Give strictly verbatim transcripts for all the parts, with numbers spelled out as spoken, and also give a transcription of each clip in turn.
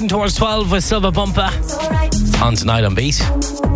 Heading towards twelve with Silva Bumpa. It's on tonight on Beat.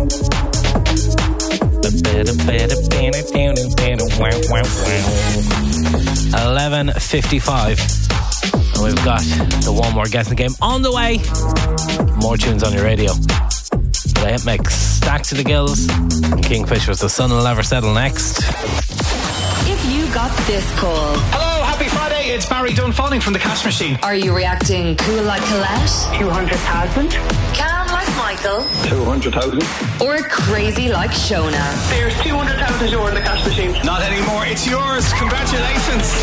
eleven fifty-five. And we've got the One More Guessing Game on the way. More tunes on your radio. The hit mix, Stacked to the Gills, and Kingfisher's The Sun Will Never Settle next. If you got this call. Hello, happy Friday. It's Barry Dunphoning from the Cash Machine. Are you reacting cool like Colette? two hundred thousand. Calm like Michael? two hundred thousand. Or crazy like Shona? There's two hundred thousand euro in the Cash Machine. Not anymore. It's yours. Congratulations.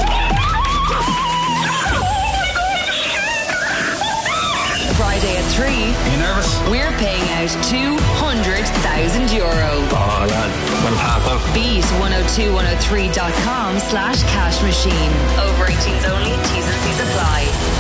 Friday at three. Are you nervous? We're paying out two hundred thousand euro. Oh, man. Well, half out. Beat one oh two one oh three dot com slash cash machine. Over eighteens only. T's and C's apply.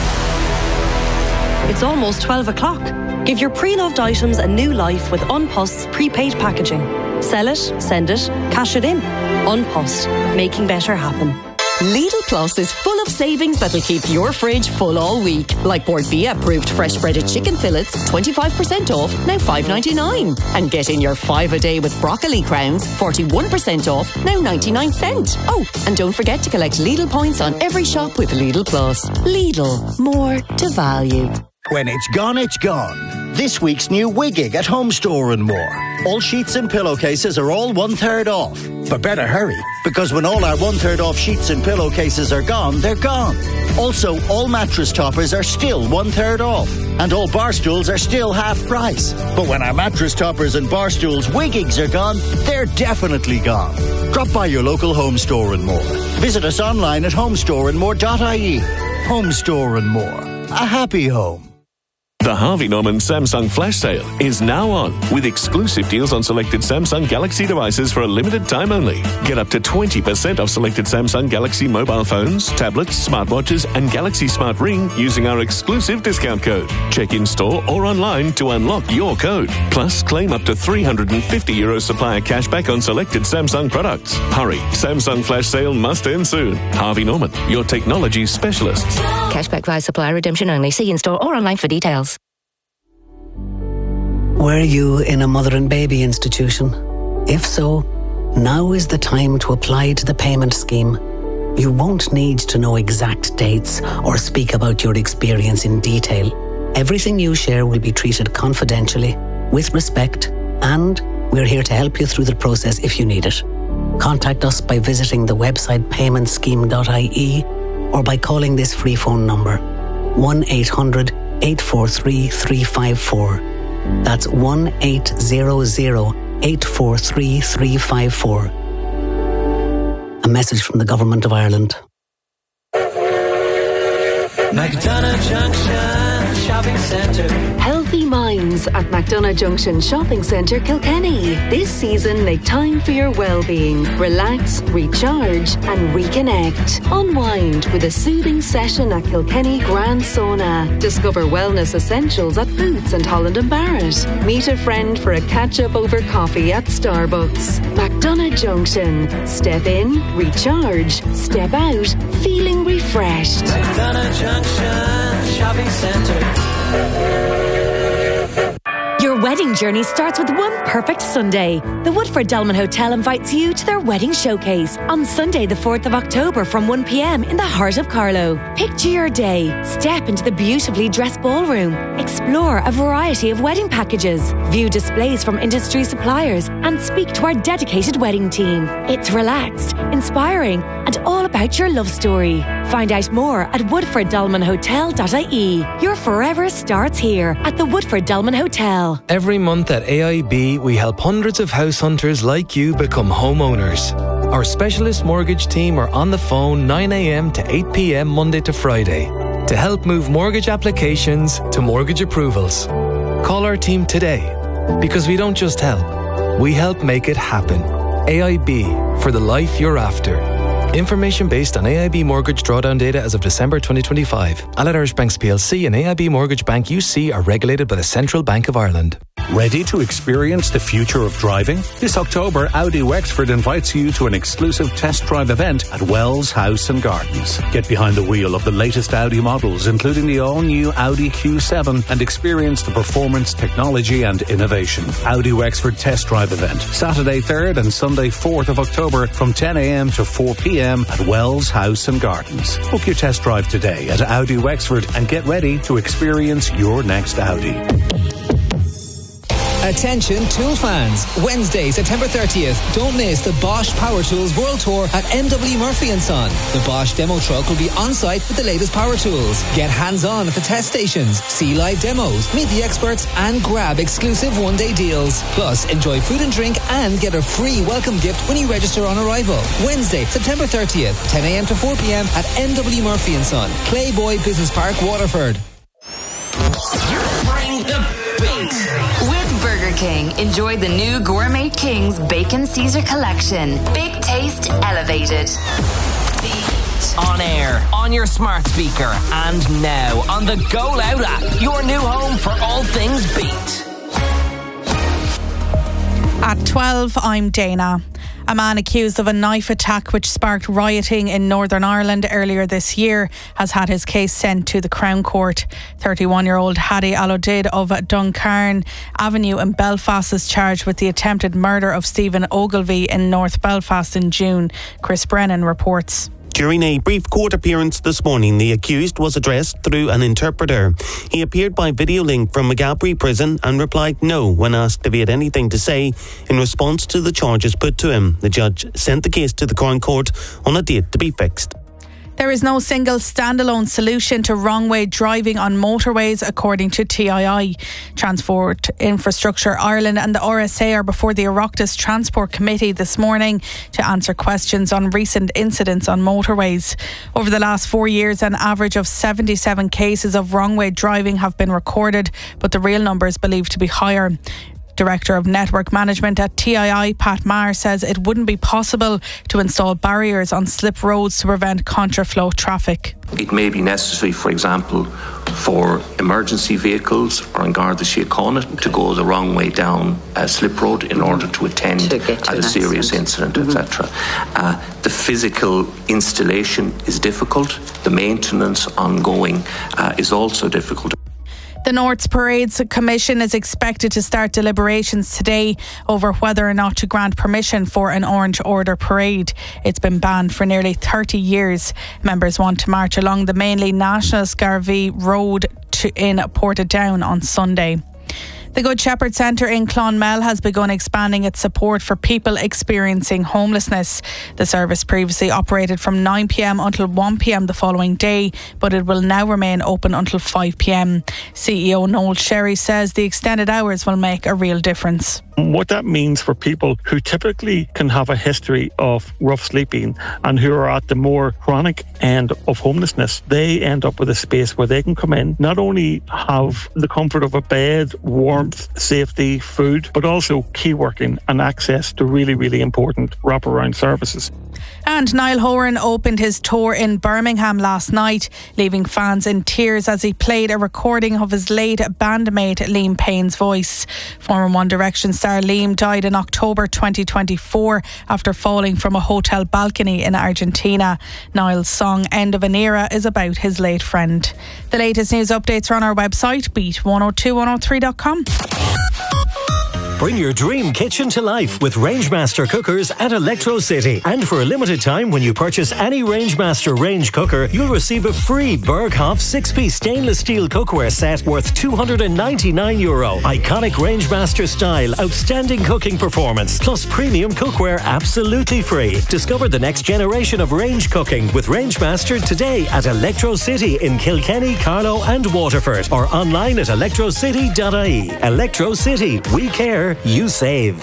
It's almost twelve o'clock. Give your pre-loved items a new life with Unpost's prepaid packaging. Sell it, send it, cash it in. Unpost, making better happen. Lidl Plus is full of savings that'll keep your fridge full all week. Like Portbia approved fresh breaded chicken fillets, twenty-five percent off, now five ninety-nine. And get in your five a day with broccoli crowns, forty-one percent off, now ninety-nine cent. Oh, and don't forget to collect Lidl points on every shop with Lidl Plus. Lidl, more to value. When it's gone, it's gone. This week's new Wiggig at Home Store and More. All sheets and pillowcases are all one-third off. But better hurry, because when all our one-third off sheets and pillowcases are gone, they're gone. Also, all mattress toppers are still one-third off. And all bar stools are still half price. But when our mattress toppers and bar stools Wiggigs are gone, they're definitely gone. Drop by your local Home Store and More. Visit us online at homestore and more dot I E. Home Store and More. A happy home. The Harvey Norman Samsung Flash Sale is now on, with exclusive deals on selected Samsung Galaxy devices for a limited time only. Get up to twenty percent off selected Samsung Galaxy mobile phones, tablets, smartwatches and Galaxy Smart Ring using our exclusive discount code. Check in store or online to unlock your code. Plus, claim up to three hundred fifty euro supplier cashback on selected Samsung products. Hurry, Samsung Flash Sale must end soon. Harvey Norman, your technology specialist. Cashback via supplier redemption only. See in store or online for details. Were you in a mother and baby institution? If so, now is the time to apply to the payment scheme. You won't need to know exact dates or speak about your experience in detail. Everything you share will be treated confidentially, with respect, and we're here to help you through the process if you need it. Contact us by visiting the website payment scheme dot I E or by calling this free phone number one eight hundred eight four three three five four. That's one eight hundred eight four three three five four. A message from the Government of Ireland. McDonough Junction Shopping Centre. Healthy minds at McDonough Junction Shopping Centre, Kilkenny. This season, make time for your well-being. Relax, recharge and reconnect. Unwind with a soothing session at Kilkenny Grand Sauna. Discover wellness essentials at Boots and Holland and Barrett. Meet a friend for a catch-up over coffee at Starbucks. McDonough Junction. Step in, recharge, step out, feeling refreshed. McDonough Junction Shopping Centre. Your wedding journey starts with one perfect Sunday. The Woodford Delman Hotel invites you to their wedding showcase on Sunday the fourth of October from one p.m. in the heart of Carlow. Picture your day. Step into the beautifully dressed ballroom. Explore a variety of wedding packages. View displays from industry suppliers and speak to our dedicated wedding team. It's relaxed, inspiring and all about your love story. Find out more at woodford delman hotel dot I E. Your forever starts here at the Woodford Delman Hotel. Every month at A I B, we help hundreds of house hunters like you become homeowners. Our specialist mortgage team are on the phone nine a.m. to eight p.m. Monday to Friday to help move mortgage applications to mortgage approvals. Call our team today, because we don't just help, we help make it happen. A I B, for the life you're after. Information based on A I B mortgage drawdown data as of December twenty twenty-five. Allied Irish Banks P L C and A I B Mortgage Bank U C are regulated by the Central Bank of Ireland. Ready to experience the future of driving? This October, Audi Wexford invites you to an exclusive test drive event at Wells House and Gardens. Get behind the wheel of the latest Audi models, including the all-new Audi Q seven, and experience the performance, technology and innovation. Audi Wexford Test Drive event, Saturday third and Sunday fourth of October from ten a.m. to four p.m. at Wells House and Gardens. Book your test drive today at Audi Wexford and get ready to experience your next Audi. Attention tool fans, Wednesday, September thirtieth. Don't miss the Bosch Power Tools World Tour at M W Murphy and Son. The Bosch demo truck will be on site with the latest power tools. Get hands-on at the test stations, see live demos, meet the experts and grab exclusive one-day deals. Plus, enjoy food and drink and get a free welcome gift when you register on arrival. Wednesday, September thirtieth, ten a.m. to four p.m. at M W Murphy and Son, Clayboy Business Park, Waterford. Bring the beat. With Burger King, enjoy the new Gourmet King's Bacon Caesar Collection. Big taste elevated. Beat. On air, on your smart speaker, and now on the Go Loud app. Your new home for all things Beat. At twelve, I'm Dana. A man accused of a knife attack which sparked rioting in Northern Ireland earlier this year has had his case sent to the Crown Court. thirty-one-year-old Hadi Alodid of Duncarn Avenue in Belfast is charged with the attempted murder of Stephen Ogilvie in North Belfast in June. Chris Brennan reports. During a brief court appearance this morning, the accused was addressed through an interpreter. He appeared by video link from Maghaberry Prison and replied no when asked if he had anything to say in response to the charges put to him. The judge sent the case to the Crown Court on a date to be fixed. There is no single standalone solution to wrong-way driving on motorways, according to T I I. Transport Infrastructure Ireland and the R S A are before the Oireachtas Transport Committee this morning to answer questions on recent incidents on motorways. Over the last four years, an average of seventy-seven cases of wrong-way driving have been recorded, but the real number is believed to be higher. Director of Network Management at T I I, Pat Maher, says it wouldn't be possible to install barriers on slip roads to prevent contraflow traffic. It may be necessary, for example, for emergency vehicles or in Garda Síochána to go the wrong way down a slip road in order to attend to to at a serious incident, mm-hmm. et cetera. Uh, the physical installation is difficult. The maintenance ongoing uh, is also difficult. The North's Parades Commission is expected to start deliberations today over whether or not to grant permission for an Orange Order parade. It's been banned for nearly thirty years. Members want to march along the mainly National Scarvey Road to, in Portadown on Sunday. The Good Shepherd Centre in Clonmel has begun expanding its support for people experiencing homelessness. The service previously operated from nine p.m. until one p.m. the following day, but it will now remain open until five p.m. C E O Noel Sherry says the extended hours will make a real difference. What that means for people who typically can have a history of rough sleeping and who are at the more chronic end of homelessness, they end up with a space where they can come in, not only have the comfort of a bed, warmth, safety, food, but also key working and access to really, really important wraparound services. And Niall Horan opened his tour in Birmingham last night, leaving fans in tears as he played a recording of his late bandmate Liam Payne's voice. Former One Direction star Liam died in October twenty twenty-four after falling from a hotel balcony in Argentina. Niall's song End of an Era is about his late friend. The latest news updates are on our website, beat one oh two one oh three dot com. Bring your dream kitchen to life with Rangemaster cookers at Electro City. And for a limited time, when you purchase any Rangemaster range cooker, you'll receive a free Berghoff six-piece stainless steel cookware set worth two hundred ninety-nine euro. Iconic Rangemaster style, outstanding cooking performance, plus premium cookware absolutely free. Discover the next generation of range cooking with Rangemaster today at Electro City in Kilkenny, Carlow and Waterford, or online at electro city dot I E. Electro City, we care, you save.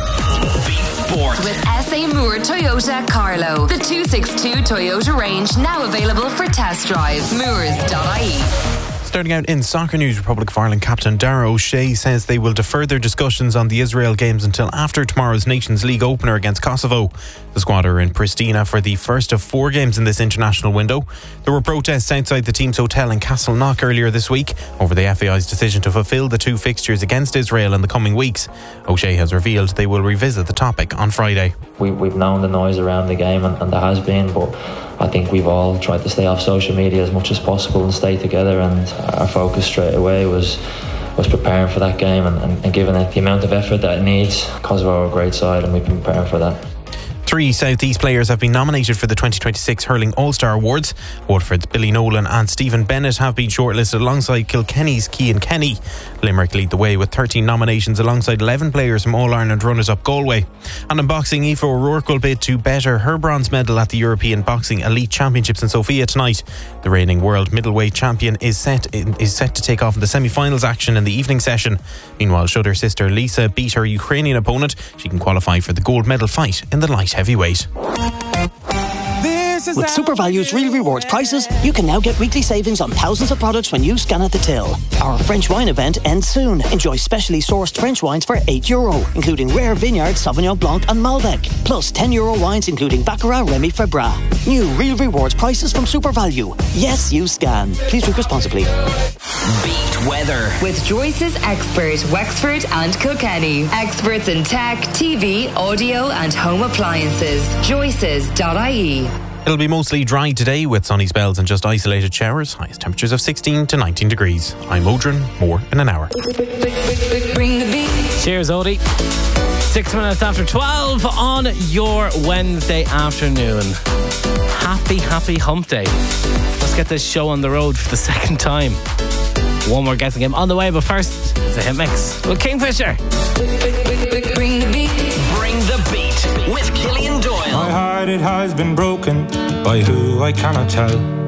Sport. With S A Moore Toyota Carlow. The two sixty-two Toyota range now available for test drive. Moores dot I E. Starting out in soccer news, Republic of Ireland captain Dara O'Shea says they will defer their discussions on the Israel games until after tomorrow's Nations League opener against Kosovo. The squad are in Pristina for the first of four games in this international window. There were protests outside the team's hotel in Castleknock earlier this week over the F A I's decision to fulfil the two fixtures against Israel in the coming weeks. O'Shea has revealed they will revisit the topic on Friday. We, we've known the noise around the game, and, and there has been, but I think we've all tried to stay off social media as much as possible and stay together, and our focus straight away was was preparing for that game and, and, and giving it the amount of effort that it needs. Kosovo are a great side and we've been preparing for that. Three South East players have been nominated for the twenty twenty-six Hurling All-Star Awards. Waterford's Billy Nolan and Stephen Bennett have been shortlisted alongside Kilkenny's Cian Kenny. Limerick lead the way with thirteen nominations alongside eleven players from All-Ireland runners-up Galway. And in boxing, Aoife O'Rourke will bid to better her bronze medal at the European Boxing Elite Championships in Sofia tonight. The reigning world middleweight champion is set is set to take off in the semi-finals action in the evening session. Meanwhile, should her sister Lisa beat her Ukrainian opponent, she can qualify for the gold medal fight in the light heavyweight. With SuperValue's Real Rewards prices, you can now get weekly savings on thousands of products when you scan at the till. Our French wine event ends soon. Enjoy specially sourced French wines for eight euro, including rare vineyard Sauvignon Blanc and Malbec, plus ten euro wines including Baccarat, Remy Febra. New Real Rewards prices from SuperValue. Yes, you scan. Please drink responsibly. Beat weather with Joyce's expert Wexford and Kilkenny. Experts in tech, T V, audio and home appliances. Joyces dot I E. It'll be mostly dry today with sunny spells and just isolated showers. Highest temperatures of sixteen to nineteen degrees. I'm Modron. More in an hour. Bring the beat. Cheers, Odie. Six minutes after twelve on your Wednesday afternoon. Happy, happy hump day. Let's get this show on the road for the second time. One more guessing game on the way, but first, it's a hit mix with Kingfisher. Bring the beat. Bring the beat with Killian Doyle. My heart, it has been broken by who I cannot tell.